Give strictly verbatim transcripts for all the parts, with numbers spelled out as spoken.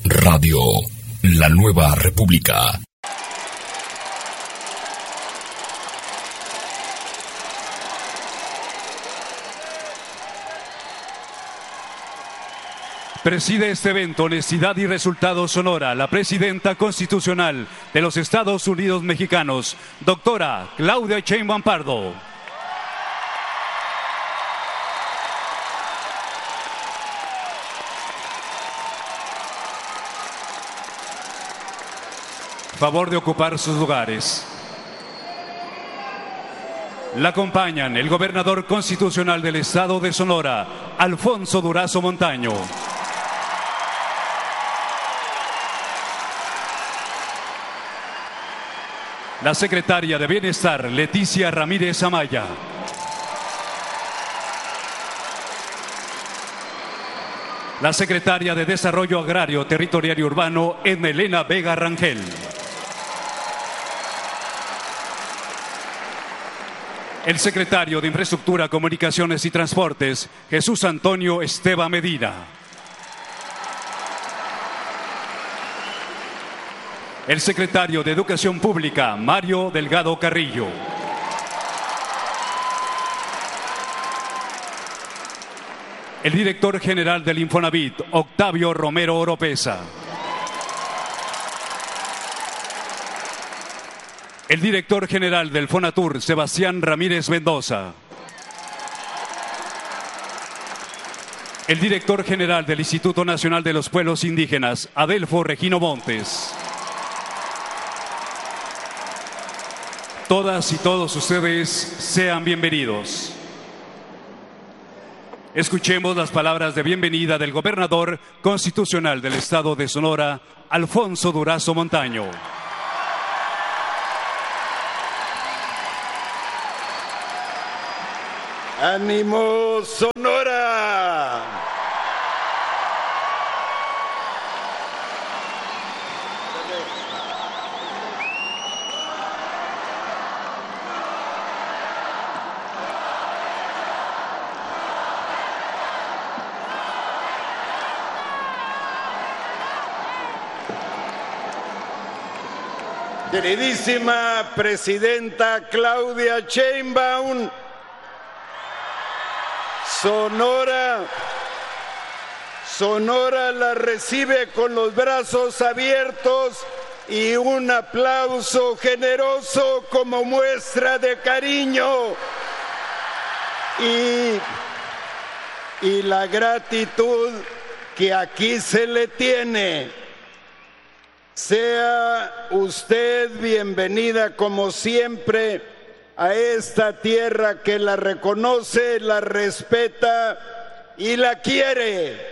Radio La Nueva República. Preside este evento Honestidad y Resultados Sonora la presidenta constitucional de los Estados Unidos Mexicanos, doctora Claudia Sheinbaum Pardo. Favor de ocupar sus lugares. La acompañan el gobernador constitucional del estado de Sonora, Alfonso Durazo Montaño. La secretaria de Bienestar, Leticia Ramírez Amaya. La secretaria de Desarrollo Agrario, Territorial y Urbano, Edna Elena Vega Rangel. El secretario de Infraestructura, Comunicaciones y Transportes, Jesús Antonio Esteva Medina. El secretario de Educación Pública, Mario Delgado Carrillo. El director general del Infonavit, Octavio Romero Oropesa. El director general del Fonatur, Sebastián Ramírez Mendoza. El director general del Instituto Nacional de los Pueblos Indígenas, Adelfo Regino Montes. Todas y todos ustedes sean bienvenidos. Escuchemos las palabras de bienvenida del gobernador constitucional del estado de Sonora, Alfonso Durazo Montaño. ¡Ánimo, Sonora! Queridísima presidenta Claudia Sheinbaum, Sonora, Sonora la recibe con los brazos abiertos y un aplauso generoso como muestra de cariño y, y la gratitud que aquí se le tiene. Sea usted bienvenida como siempre a esta tierra que la reconoce, la respeta y la quiere.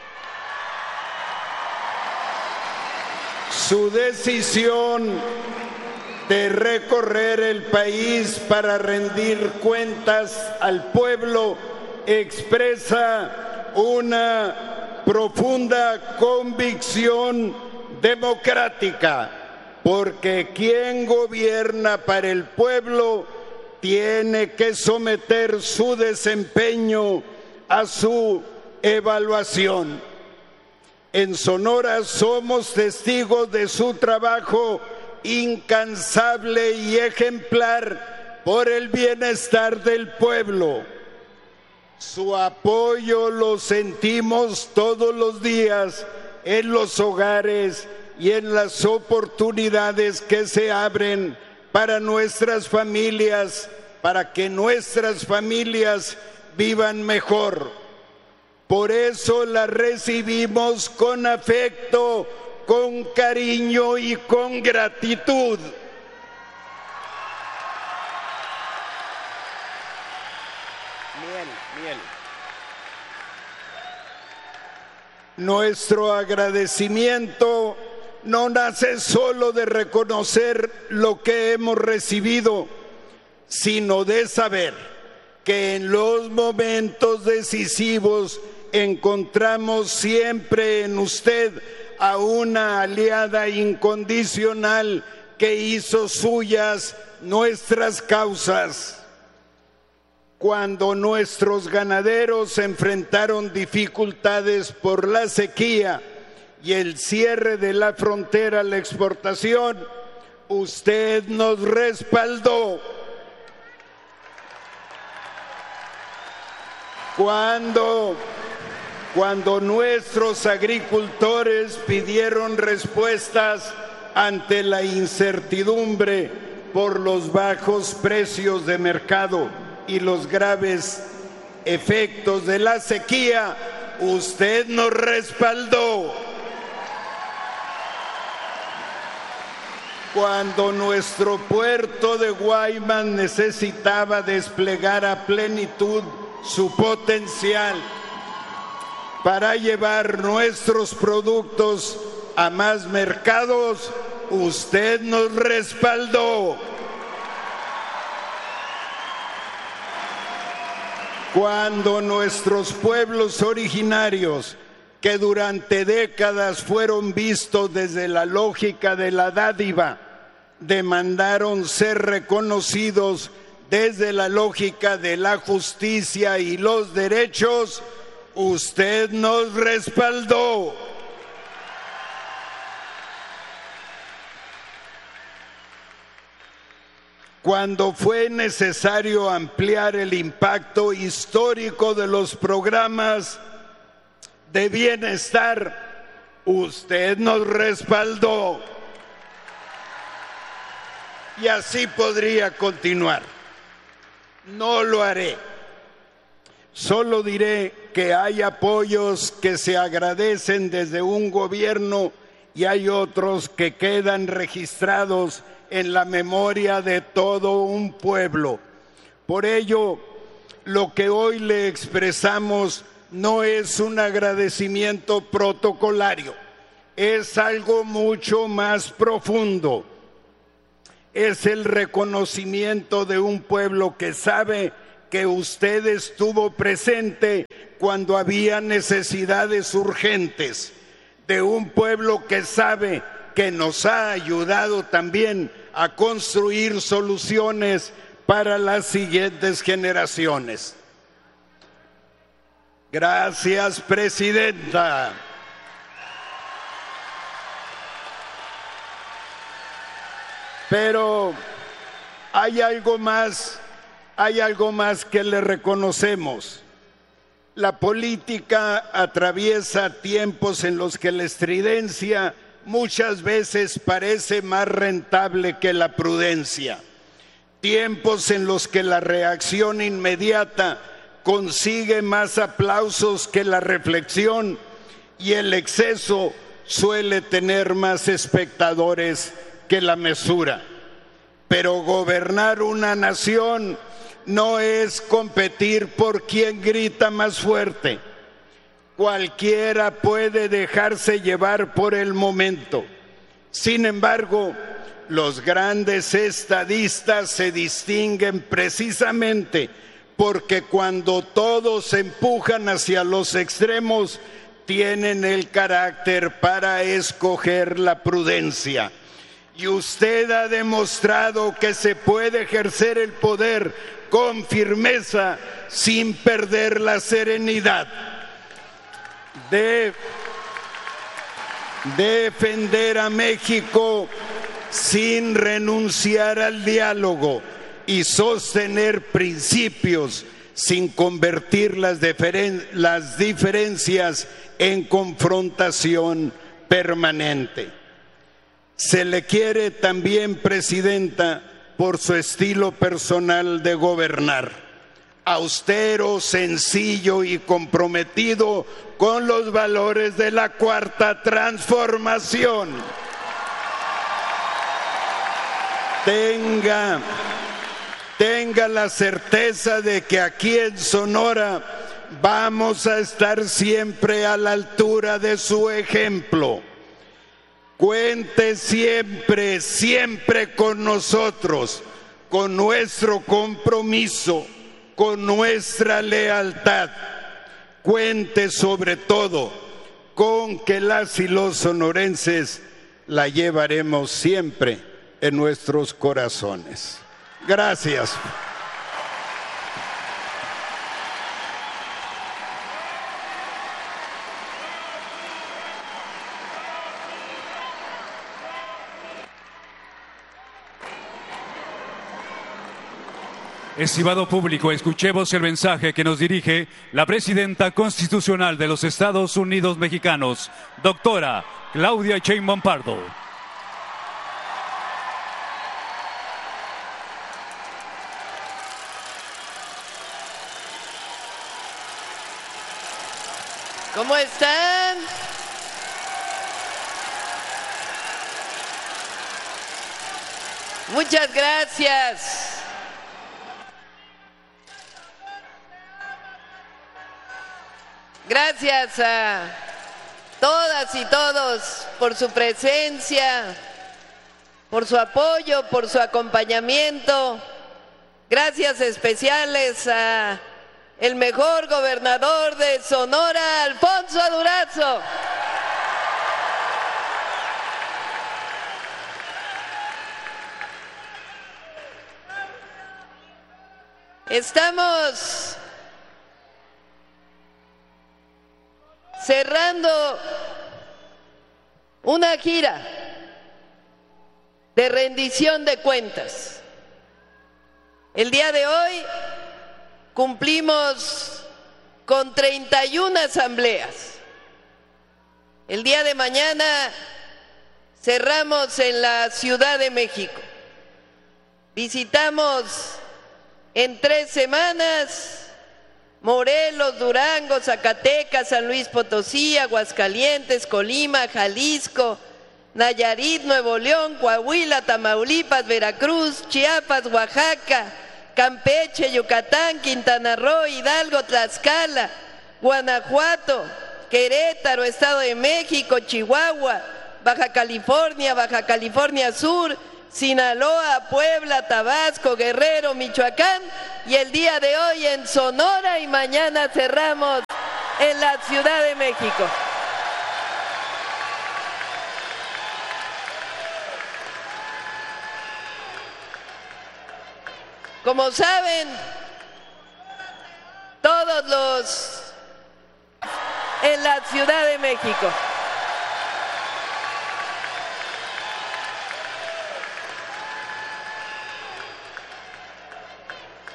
Su decisión de recorrer el país para rendir cuentas al pueblo expresa una profunda convicción democrática, porque quien gobierna para el pueblo tiene que someter su desempeño a su evaluación. En Sonora somos testigos de su trabajo incansable y ejemplar por el bienestar del pueblo. Su apoyo lo sentimos todos los días en los hogares y en las oportunidades que se abren para nuestras familias, para que nuestras familias vivan mejor. Por eso la recibimos con afecto, con cariño y con gratitud. Miel, miel. Nuestro agradecimiento no nace solo de reconocer lo que hemos recibido, sino de saber que en los momentos decisivos encontramos siempre en usted a una aliada incondicional que hizo suyas nuestras causas. Cuando nuestros ganaderos enfrentaron dificultades por la sequía y el cierre de la frontera a la exportación, usted nos respaldó. Cuando, cuando nuestros agricultores pidieron respuestas ante la incertidumbre por los bajos precios de mercado y los graves efectos de la sequía, usted nos respaldó. Cuando nuestro puerto de Guaymas necesitaba desplegar a plenitud su potencial para llevar nuestros productos a más mercados, usted nos respaldó. Cuando nuestros pueblos originarios, que durante décadas fueron vistos desde la lógica de la dádiva, demandaron ser reconocidos desde la lógica de la justicia y los derechos, usted nos respaldó. Cuando fue necesario ampliar el impacto histórico de los programas de bienestar, usted nos respaldó. Y así podría continuar. No lo haré. Solo diré que hay apoyos que se agradecen desde un gobierno y hay otros que quedan registrados en la memoria de todo un pueblo. Por ello, lo que hoy le expresamos no es un agradecimiento protocolario, es algo mucho más profundo. Es el reconocimiento de un pueblo que sabe que usted estuvo presente cuando había necesidades urgentes, de un pueblo que sabe que nos ha ayudado también a construir soluciones para las siguientes generaciones. Gracias, presidenta. Pero hay algo más, hay algo más que le reconocemos. La política atraviesa tiempos en los que la estridencia muchas veces parece más rentable que la prudencia. Tiempos en los que la reacción inmediata consigue más aplausos que la reflexión y el exceso suele tener más espectadores que la mesura. Pero gobernar una nación no es competir por quien grita más fuerte. Cualquiera puede dejarse llevar por el momento. Sin embargo, los grandes estadistas se distinguen precisamente porque cuando todos se empujan hacia los extremos, tienen el carácter para escoger la prudencia. Y usted ha demostrado que se puede ejercer el poder con firmeza sin perder la serenidad. De defender a México sin renunciar al diálogo y sostener principios sin convertir las, las diferencias en confrontación permanente. Se le quiere también, presidenta, por su estilo personal de gobernar, austero, sencillo y comprometido con los valores de la Cuarta Transformación. Tenga, tenga la certeza de que aquí en Sonora vamos a estar siempre a la altura de su ejemplo. Cuente siempre, siempre con nosotros, con nuestro compromiso, con nuestra lealtad. Cuente sobre todo con que las y los sonorenses la llevaremos siempre en nuestros corazones. Gracias. Estimado público, escuchemos el mensaje que nos dirige la presidenta constitucional de los Estados Unidos Mexicanos, doctora Claudia Sheinbaum Pardo. ¿Cómo están? Muchas gracias. Gracias a todas y todos por su presencia, por su apoyo, por su acompañamiento. Gracias especiales a el mejor gobernador de Sonora, Alfonso Durazo. Estamos cerrando una gira de rendición de cuentas. El día de hoy cumplimos con treinta y una asambleas. El día de mañana cerramos en la Ciudad de México. Visitamos en tres semanas Morelos, Durango, Zacatecas, San Luis Potosí, Aguascalientes, Colima, Jalisco, Nayarit, Nuevo León, Coahuila, Tamaulipas, Veracruz, Chiapas, Oaxaca, Campeche, Yucatán, Quintana Roo, Hidalgo, Tlaxcala, Guanajuato, Querétaro, Estado de México, Chihuahua, Baja California, Baja California Sur, Sinaloa, Puebla, Tabasco, Guerrero, Michoacán y el día de hoy en Sonora y mañana cerramos en la Ciudad de México. Como saben, todos los en la Ciudad de México.